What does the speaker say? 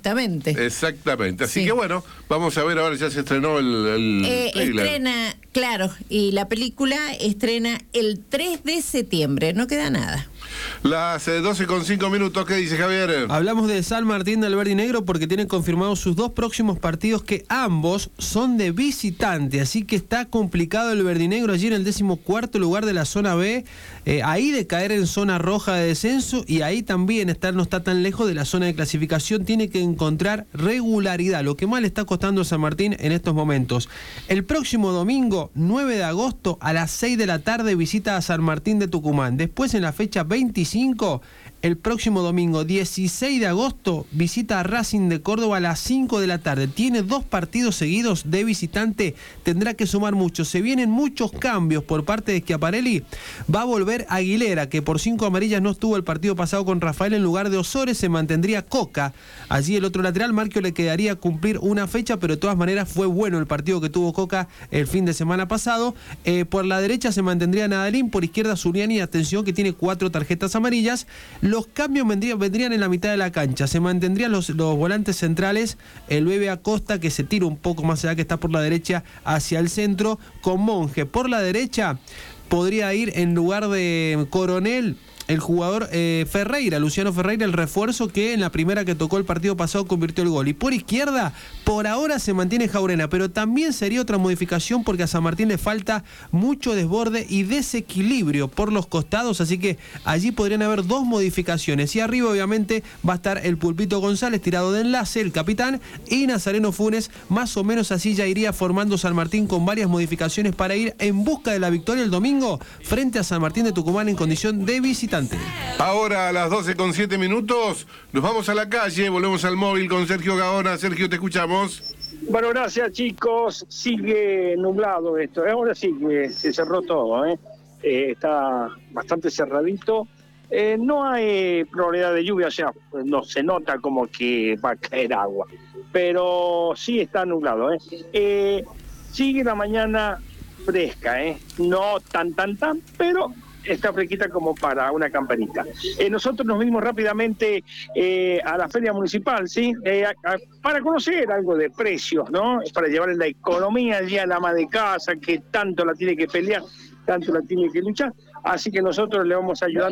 Exactamente. Exactamente. Así Sí. que bueno, vamos a ver, ahora ya se estrenó el trailer. Estrena, claro, y la película estrena el 3 de septiembre, no queda nada. Las 12:05, ¿qué dice Javier? Hablamos de San Martín del Verde y Negro porque tienen confirmados sus dos próximos partidos, que ambos son de visitante, así que está complicado el verdinegro allí en el 14º lugar de la zona B, ahí de caer en zona roja de descenso, y ahí también no está tan lejos de la zona de clasificación, tiene que encontrar regularidad, lo que más le está costando a San Martín en estos momentos. El próximo domingo, 9 de agosto, a las 6 de la tarde, visita a San Martín de Tucumán. Después, en la fecha 25, el próximo domingo 16 de agosto visita a Racing de Córdoba a las 5 de la tarde. Tiene 2 partidos seguidos de visitante, tendrá que sumar mucho. Se vienen muchos cambios por parte de Schiaparelli. Va a volver Aguilera, que por 5 amarillas no estuvo el partido pasado con Rafael. En lugar de Osores se mantendría Coca. Allí el otro lateral, Marquio, le quedaría cumplir una fecha, pero de todas maneras fue bueno el partido que tuvo Coca el fin de semana pasado. Por la derecha se mantendría Nadalín, por izquierda Zuliani, atención que tiene 4 tarjetas amarillas. Los cambios vendrían en la mitad de la cancha. Se mantendrían los volantes centrales, el Bebe Acosta, que se tira un poco más allá, que está por la derecha hacia el centro, con Monge. Por la derecha podría ir en lugar de Coronel el jugador Ferreira, Luciano Ferreira, el refuerzo que en la primera que tocó el partido pasado convirtió el gol. Y por izquierda, por ahora se mantiene Jaurena, pero también sería otra modificación porque a San Martín le falta mucho desborde y desequilibrio por los costados, así que allí podrían haber 2 modificaciones. Y arriba obviamente va a estar el Pulpito González tirado de enlace, el capitán, y Nazareno Funes. Más o menos así ya iría formando San Martín, con varias modificaciones para ir en busca de la victoria el domingo frente a San Martín de Tucumán en condición de visitante. Ahora a las 12:07, nos vamos a la calle, volvemos al móvil con Sergio Gaona. Sergio, te escuchamos. Bueno, gracias chicos. Sigue nublado esto. Ahora sí que se cerró todo, está bastante cerradito. No hay probabilidad de lluvia, o sea, no se nota como que va a caer agua, pero sí está nublado. Sigue la mañana fresca, no tan, pero está fresquita como para una campanita. Nosotros nos vinimos rápidamente a la feria municipal, ¿sí? Para conocer algo de precios, ¿no? Para llevar la economía allí a la ama de casa, que tanto la tiene que pelear, tanto la tiene que luchar. Así que nosotros le vamos a ayudar